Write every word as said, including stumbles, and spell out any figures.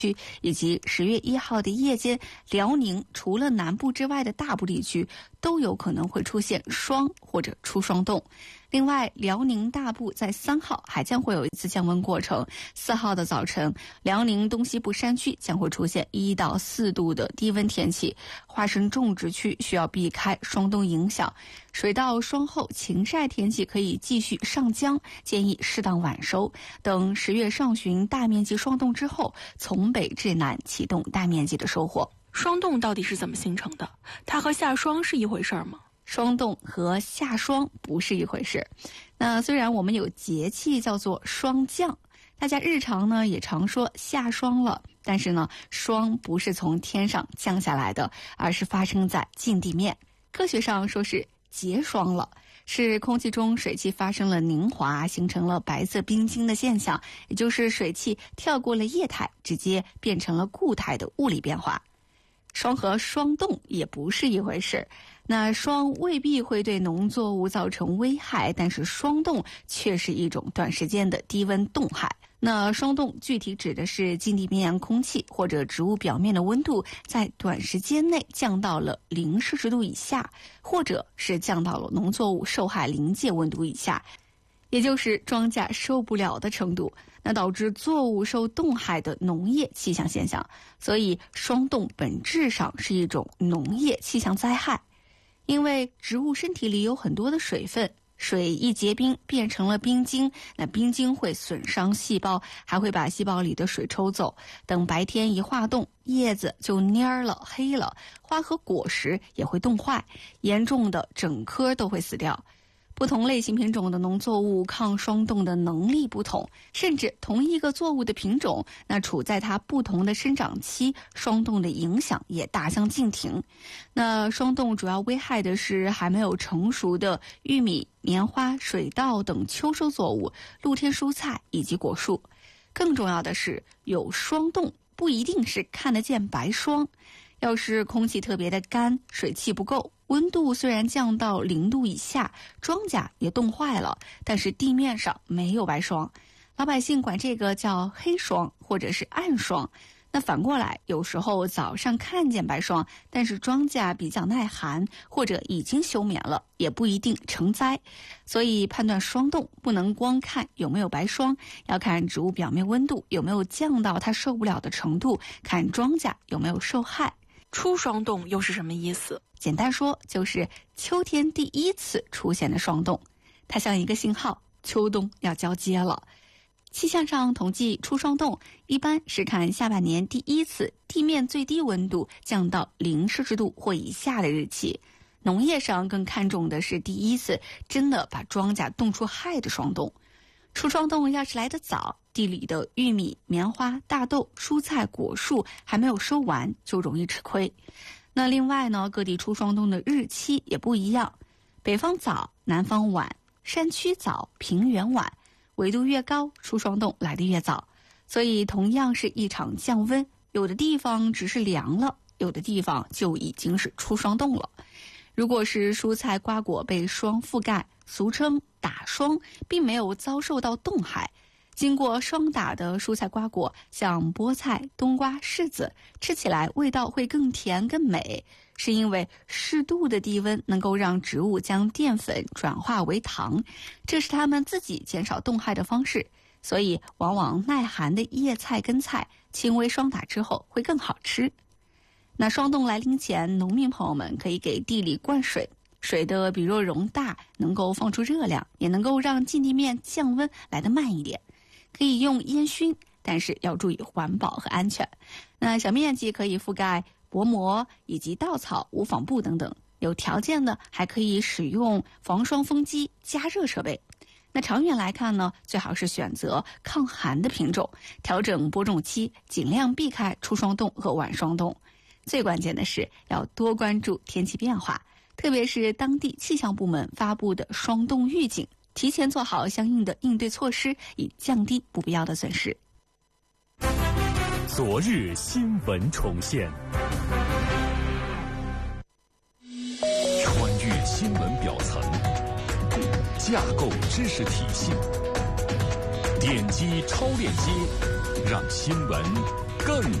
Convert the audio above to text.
区以及十月一号的夜间，辽宁除了南部之外的大部地区都有可能会出现霜或者初霜冻。另外，辽宁大部在三号还将会有一次降温过程。四号的早晨，辽宁东西部山区将会出现一到四度的低温天气，花生种植区需要避开霜冻影响。水稻霜后晴晒天气可以继续上浆，建议适当晚收。等十月上旬大面积霜冻之后，从北至南启动大面积的收获。 霜冻到底是怎么形成的？它和下霜是一回事吗？ 霜冻和下霜不是一回事。那虽然我们有节气叫做霜降，大家日常呢也常说下霜了，但是呢，霜不是从天上降下来的，而是发生在近地面。科学上说是结霜了，是空气中水汽发生了凝华，形成了白色冰晶的现象，也就是水汽跳过了液态，直接变成了固态的物理变化。霜和霜冻也不是一回事。那霜未必会对农作物造成危害，但是霜冻却是一种短时间的低温冻害。那霜冻具体指的是近地面空气或者植物表面的温度在短时间内降到了零摄氏度以下，或者是降到了农作物受害临界温度以下，也就是庄稼受不了的程度，那导致作物受冻害的农业气象现象。所以霜冻本质上是一种农业气象灾害。因为植物身体里有很多的水分，水一结冰变成了冰晶，那冰晶会损伤细胞，还会把细胞里的水抽走。等白天一化冻，叶子就蔫了黑了，花和果实也会冻坏，严重的整棵都会死掉。不同类型品种的农作物抗霜冻的能力不同，甚至同一个作物的品种，那处在它不同的生长期，霜冻的影响也大相径庭。那霜冻主要危害的是还没有成熟的玉米、棉花、水稻等秋收作物、露天蔬菜以及果树。更重要的是，有霜冻不一定是看得见白霜。要是空气特别的干，水汽不够，温度虽然降到零度以下，庄稼也冻坏了，但是地面上没有白霜，老百姓管这个叫黑霜或者是暗霜。那反过来，有时候早上看见白霜，但是庄稼比较耐寒或者已经休眠了，也不一定成灾。所以判断霜冻不能光看有没有白霜，要看植物表面温度有没有降到它受不了的程度，看庄稼有没有受害。 初霜冻又是什么意思？ 简单说，就是秋天第一次出现的霜冻，它像一个信号，秋冬要交接了。气象上统计初霜冻，一般是看下半年第一次地面最低温度降到零摄氏度或以下的日期。农业上更看重的是第一次真的把庄稼冻出害的霜冻。初霜冻要是来得早，地里的玉米、棉花、大豆、蔬菜、果树还没有收完，就容易吃亏。那另外呢，各地初霜冻的日期也不一样，北方早，南方晚，山区早，平原晚，纬度越高，初霜冻来得越早。所以同样是一场降温，有的地方只是凉了，有的地方就已经是初霜冻了。如果是蔬菜瓜果被霜覆盖，俗称打霜，并没有遭受到冻害，经过霜打的蔬菜瓜果，像菠菜、冬瓜、柿子，吃起来味道会更甜更美，是因为适度的低温能够让植物将淀粉转化为糖，这是它们自己减少冻害的方式。所以往往耐寒的叶菜根菜轻微霜打之后会更好吃。那霜冻来临前，农民朋友们可以给地里灌水，水的比若容大，能够放出热量，也能够让近地面降温来得慢一点。可以用烟熏，但是要注意环保和安全。那小面积可以覆盖薄膜以及稻草、无纺布等等，有条件的还可以使用防霜风机、加热设备。那长远来看呢，最好是选择抗寒的品种，调整播种期，尽量避开初霜冻和晚霜冻。最关键的是要多关注天气变化，特别是当地气象部门发布的霜冻预警，提前做好相应的应对措施，以降低不必要的损失。 昨日新闻重现，穿越新闻表层，架构知识体系，点击超链接，让新闻更